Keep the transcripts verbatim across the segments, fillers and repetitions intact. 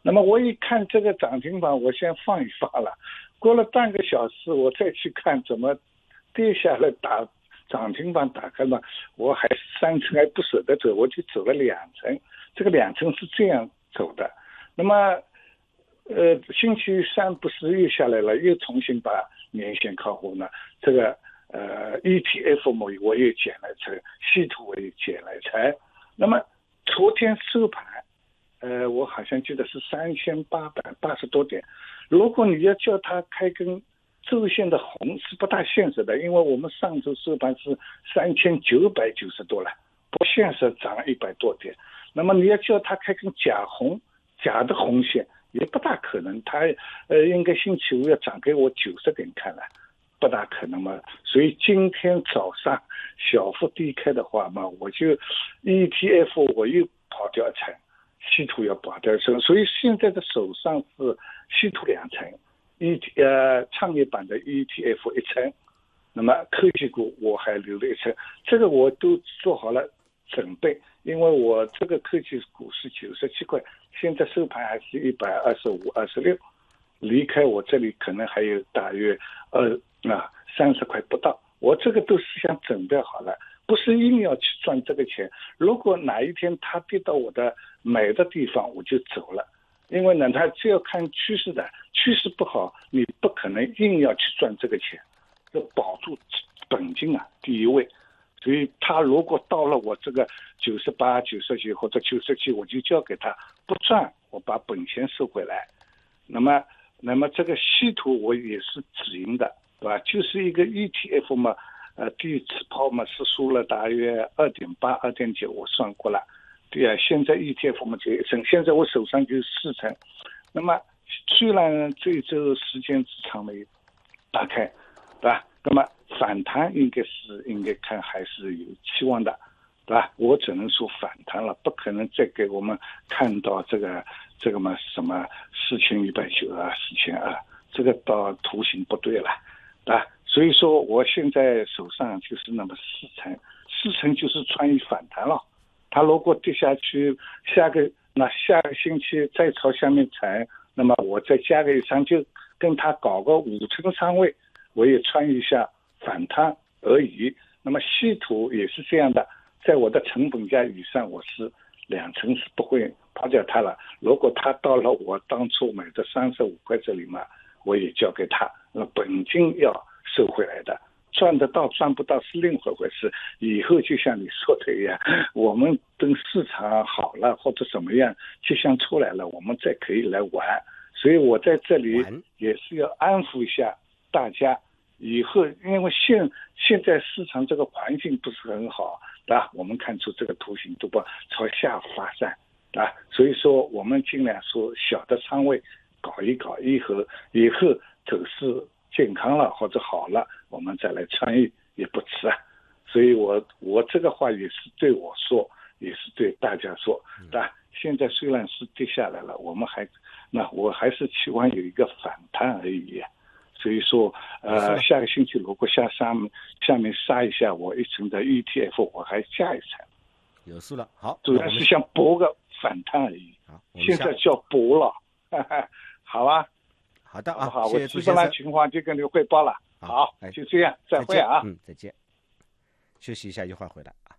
那么我一看这个涨停板，我先放一放了。过了半个小时，我再去看怎么跌下来打涨停板打开嘛，我还三层还不舍得走，我就走了两层。这个两层是这样走的。那么，呃，星期三不是又下来了，又重新把年线靠后呢，这个呃 E T F 我我也减了层，稀土我也减了层。那么昨天收盘，呃，我好像记得是三千八百八十多点。如果你要叫它开根周线的红是不大现实的，因为我们上周收盘是三千九百九十多了，不现实，涨了一百多点。那么你要叫它开根假红，假的红线也不大可能，它呃应该星期五要涨给我九十点看了，不大可能嘛。所以今天早上小幅低开的话嘛，我就 E T F 我又跑掉一层，稀土要跑掉一层，所以现在的手上是稀土两层。E T 呃创业板的 E T F 一层，那么科技股我还留了一层，这个我都做好了准备，因为我这个科技股是九十七块，现在收盘还是一百二十五、二十六，离开我这里可能还有大约二啊三十块不到，我这个都是想准备好了，不是硬要去赚这个钱。如果哪一天它跌到我的买的地方，我就走了。因为呢，它只要看趋势的，趋势不好，你不可能硬要去赚这个钱，要保住本金啊，第一位。所以他如果到了我这个九十八、九十几或者九十七，我就交给他，不赚我把本钱收回来。那么，那么这个稀土我也是止盈的，对吧？就是一个 E T F 嘛，呃，第一次抛嘛是输了大约二点八、二点九，我算过了。对啊，现在 E T F 嘛只有一层，现在我手上就四层。那么虽然这一周时间之长没打开，对吧？那么反弹应该是应该看还是有期望的，对吧？我只能说反弹了，不可能再给我们看到这个这个嘛什么四千一百九啊、四千二，这个到图形不对了，对吧？所以说我现在手上就是那么四层，四层就是穿于反弹了。它如果跌下去，下个那下个星期再朝下面踩，那么我再加个一仓，就跟它搞个五成仓位，我也穿一下反弹而已。那么稀土也是这样的，在我的成本价以上，我是两成是不会抛掉它了。如果它到了我当初买的三十五块这里嘛，我也交给他，那本金要收回来的。赚得到赚不到是另外一回事，以后就像你说的一样，我们等市场好了或者怎么样迹象出来了，我们再可以来玩。所以我在这里也是要安抚一下大家，以后因为现现在市场这个环境不是很好啊，我们看出这个图形都不朝下发散啊，所以说我们尽量说小的仓位搞一搞，以后以后走势健康了或者好了，我们再来参与也不迟啊。所以我我这个话也是对我说，也是对大家说，对吧？现在虽然是跌下来了，我们还那我还是期望有一个反弹而已。所以说，呃，下个星期如果下上下面杀一下我一层的 E T F， 我还加一层。 有数了，好， 主要是想搏个反弹而已。好，现在叫搏了，哈哈，好啊。 好的啊， 好，我基本上情况就跟你汇报了。好，好就这样，再会啊。 嗯，再见。休息一下，一会儿回来啊。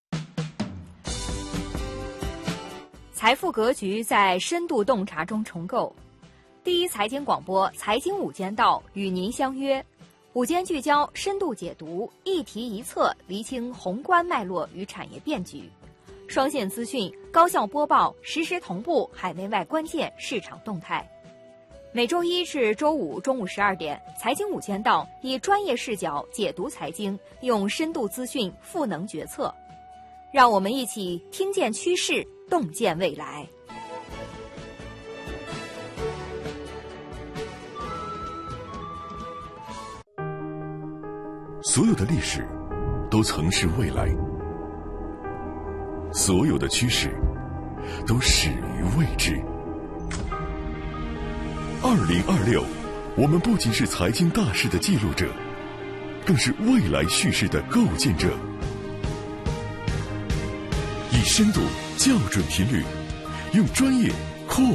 财富格局在深度洞察中重构。第一财经广播财经午间道与您相约，午间聚焦，深度解读，一题一策，厘清宏观脉络与产业变局，双线资讯，高效播报，实时同步海内外关键市场动态。每周一至周五中午十二点，财经午间道以专业视角解读财经，用深度资讯赋能决策，让我们一起听见趋势，洞见未来。 所有的历史都曾是未来，所有的趋势都始于未知。二零二六，我们不仅是财经大事的记录者，更是未来叙事的构建者。以深度、校准频率，用专业